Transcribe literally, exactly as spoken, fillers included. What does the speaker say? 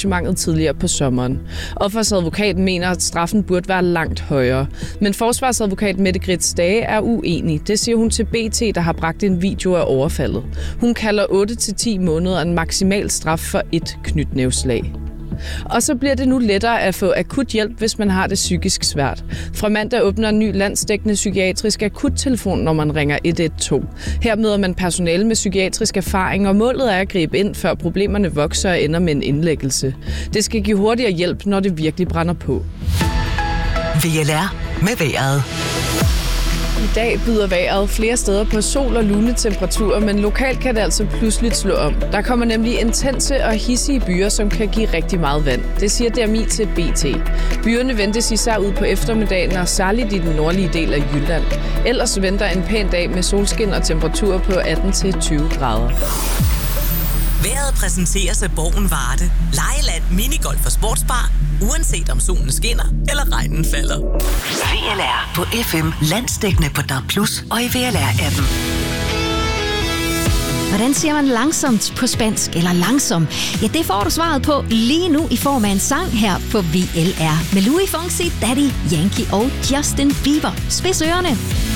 arrangementet tidligere på sommeren. Offerets advokat mener, at straffen burde være langt højere. Men forsvarsadvokat Mette Grits Dage er uenig. Det siger hun til B T, der har bragt en video af overfaldet. Hun kalder otte til ti måneder en maksimal straf for et knytnæveslag. Og så bliver det nu lettere at få akut hjælp, hvis man har det psykisk svært. Fra mandag åbner en ny landsdækkende psykiatrisk akuttelefon, når man ringer et et to. Her møder man personale med psykiatrisk erfaring, og målet er at gribe ind, før problemerne vokser og ender med en indlæggelse. Det skal give hurtigere hjælp, når det virkelig brænder på. V L R med vejret. I dag byder vejret flere steder på sol og lune temperaturer, men lokalt kan det altså pludselig slå om. Der kommer nemlig intense og hissige byer, som kan give rigtig meget vand. Det siger D M I til B T. Byerne ventes især ud på eftermiddagen og særligt i den nordlige del af Jylland. Ellers venter en pæn dag med solskin og temperaturer på atten til tyve grader. Vejret præsenteres af Borgen Varde. Lejeland, minigolf og sportsbar. Uanset om solen skinner eller regnen falder. V L R på F M, landsdækkende på D A B plus, og i V L R-appen. Hvordan siger man langsomt på spansk eller langsom? Ja, det får du svaret på lige nu i form af en sang her på V L R. Med Louis Fonsi, Daddy Yankee og Justin Bieber. Spids ørerne.